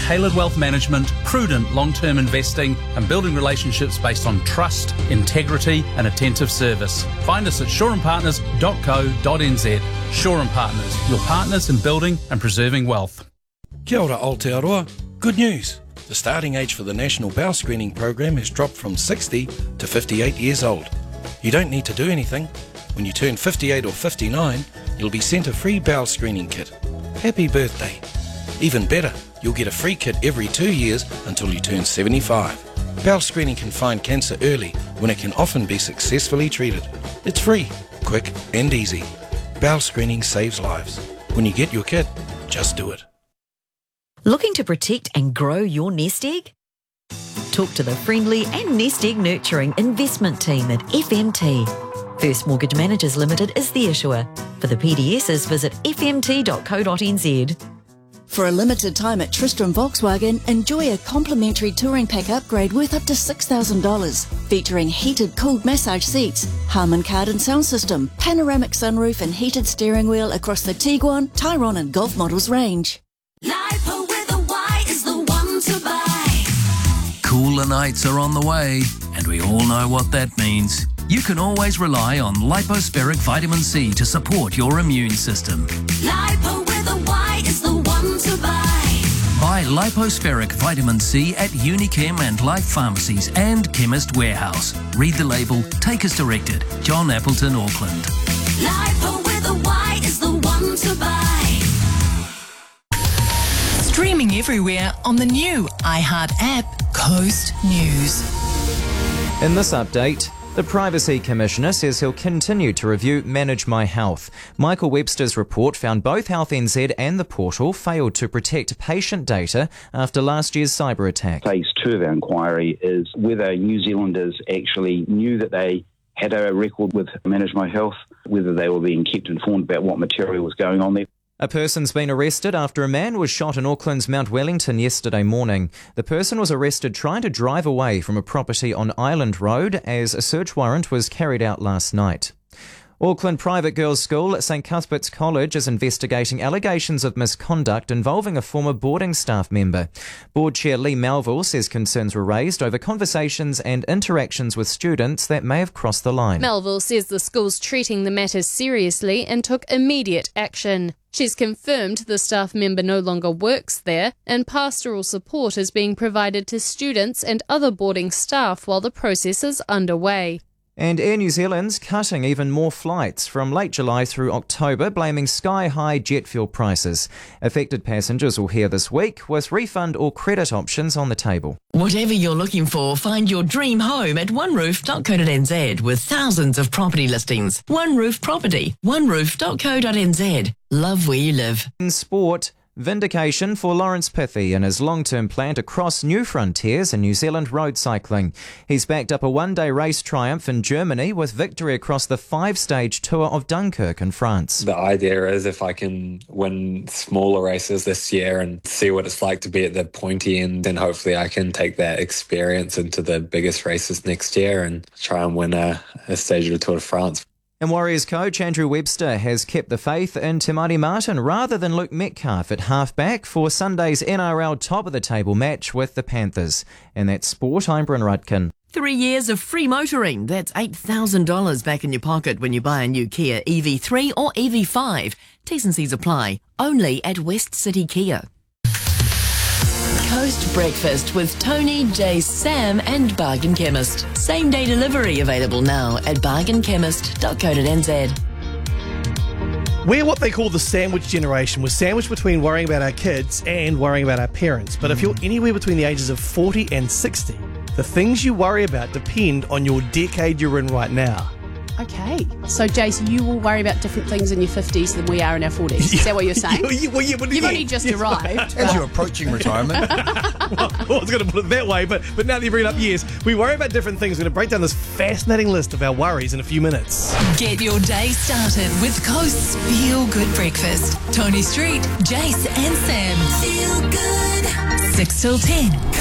tailored wealth management, prudent long-term investing and building relationships based on trust, integrity and attentive service. Find us at shoreandpartners.co.nz. Shore and Partners, your partners in building and preserving wealth. Kia ora Aotearoa. Good news. The starting age for the National Bowel Screening Program has dropped from 60 to 58 years old. You don't need to do anything. When you turn 58 or 59, you'll be sent a free bowel screening kit. Happy birthday. Even better, you'll get a free kit every 2 years until you turn 75. Bowel screening can find cancer early when it can often be successfully treated. It's free, quick and easy. Bowel screening saves lives. When you get your kit, just do it. Looking to protect and grow your nest egg? Talk to the friendly and nest egg nurturing investment team at FMT. First Mortgage Managers Limited is the issuer. For the PDSs, visit fmt.co.nz. For a limited time at Tristram Volkswagen, enjoy a complimentary touring pack upgrade worth up to $6,000, featuring heated cooled massage seats, Harman Kardon sound system, panoramic sunroof and heated steering wheel across the Tiguan, Tyrone and Golf models range. Lipo with a Y is the one to buy. Cooler nights are on the way, and we all know what that means. You can always rely on Lipospheric Vitamin C to support your immune system. Lipo with a Y is the one to buy. Buy Lipospheric Vitamin C at Unichem and Life Pharmacies and Chemist Warehouse. Read the label, take as directed. John Appleton, Auckland. Lipo with a Y is the one to buy. Streaming everywhere on the new iHeart app, Coast News. In this update, the Privacy Commissioner says he'll continue to review Manage My Health. Michael Webster's report found both Health NZ and the portal failed to protect patient data after last year's cyber attack. Phase 2 of our inquiry is whether New Zealanders actually knew that they had a record with Manage My Health, whether they were being kept informed about what material was going on there. A person's been arrested after a man was shot in Auckland's Mount Wellington yesterday morning. The person was arrested trying to drive away from a property on Island Road as a search warrant was carried out last night. Auckland Private Girls' School at St Cuthbert's College is investigating allegations of misconduct involving a former boarding staff member. Board Chair Lee Melville says concerns were raised over conversations and interactions with students that may have crossed the line. Melville says the school's treating the matter seriously and took immediate action. She's confirmed the staff member no longer works there and pastoral support is being provided to students and other boarding staff while the process is underway. And Air New Zealand's cutting even more flights from late July through October, blaming sky-high jet fuel prices. Affected passengers will hear this week, with refund or credit options on the table. Whatever you're looking for, find your dream home at oneroof.co.nz with thousands of property listings. One Roof Property, oneroof.co.nz. Love where you live. In sport, vindication for Lawrence Pithy in his long-term plan to cross new frontiers in New Zealand road cycling. He's backed up a one-day race triumph in Germany with victory across the 5-stage Tour of Dunkirk in France. The idea is if I can win smaller races this year and see what it's like to be at the pointy end, then hopefully I can take that experience into the biggest races next year and try and win a stage of the Tour de France. And Warriors coach Andrew Webster has kept the faith in Te Maire Martin rather than Luke Metcalf at halfback for Sunday's NRL top-of-the-table match with the Panthers. And that's sport, I'm Bryn Rudkin. 3 years of free motoring. That's $8,000 back in your pocket when you buy a new Kia EV3 or EV5. T's and C's apply. Only at West City Kia. Coast Breakfast with Tony, Jace, Sam and Bargain Chemist. Same day delivery available now at bargainchemist.co.nz. We're what they call the sandwich generation. We're sandwiched between worrying about our kids and worrying about our parents. But if you're anywhere between the ages of 40 and 60, the things you worry about depend on your decade you're in right now. Okay. So, Jace, you will worry about different things in your 50s than we are in our 40s. Is that what you're saying? You've only just arrived. As you're approaching retirement. Well, I was going to put it that way, but now that you've read up, yes, we worry about different things. We're going to break down this fascinating list of our worries in a few minutes. Get your day started with Coast's Feel Good Breakfast. Tony Street, Jace and Sam. Feel good. 6 till 10.